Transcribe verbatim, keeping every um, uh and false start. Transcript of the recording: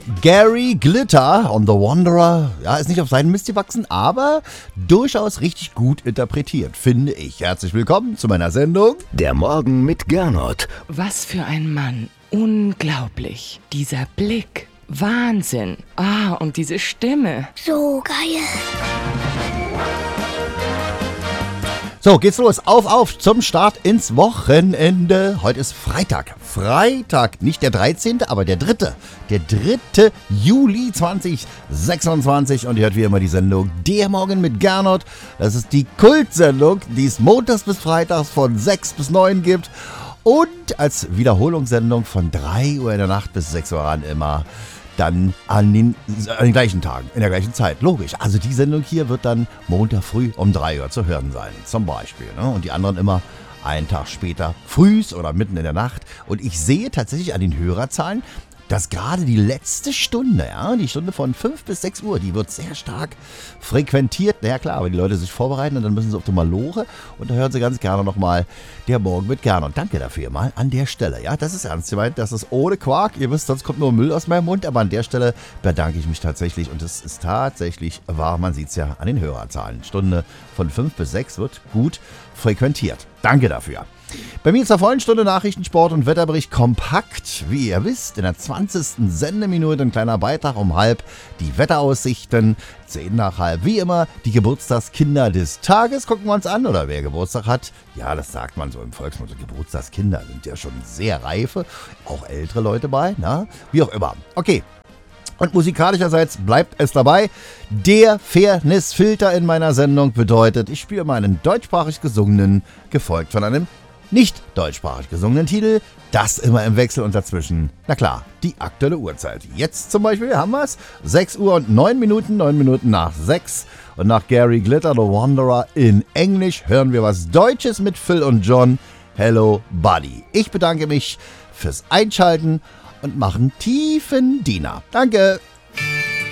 Gary Glitter on The Wanderer, ja, ist nicht auf seinen Mist gewachsen, aber durchaus richtig gut interpretiert, finde ich. Herzlich willkommen zu meiner Sendung Der Morgen mit Gernot. Was für ein Mann. Unglaublich. Dieser Blick. Wahnsinn. Ah, und diese Stimme. So geil. So, geht's los. Auf, auf zum Start ins Wochenende. Heute ist Freitag. Freitag, nicht der dreizehnte, aber der dritte. Der dritte Juli zweitausendsechsundzwanzig. Und ihr hört wie immer die Sendung Der Morgen mit Gernot. Das ist die Kultsendung, die es montags bis freitags von sechs bis neun gibt. Und als Wiederholungssendung von drei Uhr in der Nacht bis sechs Uhr an immer dann an den, an den gleichen Tagen, in der gleichen Zeit. Logisch. Also die Sendung hier wird dann Montag früh um drei Uhr zu hören sein, zum Beispiel. Ne? Und die anderen immer einen Tag später, frühs oder mitten in der Nacht. Und ich sehe tatsächlich an den Hörerzahlen, dass gerade die letzte Stunde, ja, die Stunde von fünf bis sechs Uhr, die wird sehr stark frequentiert. Na ja, klar, aber die Leute sich vorbereiten und dann müssen sie auf die Malore und da hören sie ganz gerne nochmal Der Morgen mit Gernot. Und danke dafür mal an der Stelle. Ja, das ist ernst gemeint, das ist ohne Quark. Ihr wisst, sonst kommt nur Müll aus meinem Mund, aber an der Stelle bedanke ich mich tatsächlich und es ist tatsächlich wahr. Man sieht es ja an den Hörerzahlen. Stunde von fünf bis sechs wird gut frequentiert. Danke dafür. Bei mir zur vollen Stunde Nachrichten, Sport und Wetterbericht kompakt. Wie ihr wisst, in der zwanzigsten Sendeminute ein kleiner Beitrag um halb. Die Wetteraussichten, zehn nach halb. Wie immer, die Geburtstagskinder des Tages gucken wir uns an. Oder wer Geburtstag hat. Ja, das sagt man so im Volksmund. Geburtstagskinder sind ja schon sehr reife. Auch ältere Leute bei, na? Wie auch immer. Okay. Und musikalischerseits bleibt es dabei. Der Fairness-Filter in meiner Sendung bedeutet, ich spiele meinen deutschsprachig gesungenen, gefolgt von einem nicht deutschsprachig gesungenen Titel. Das immer im Wechsel und dazwischen, na klar, die aktuelle Uhrzeit. Jetzt zum Beispiel haben wir es, sechs Uhr und neun Minuten, neun Minuten nach sechs. Und nach Gary Glitter, The Wanderer in Englisch, hören wir was Deutsches mit Phil und John. Hello, Buddy. Ich bedanke mich fürs Einschalten und mache einen tiefen Diener. Danke.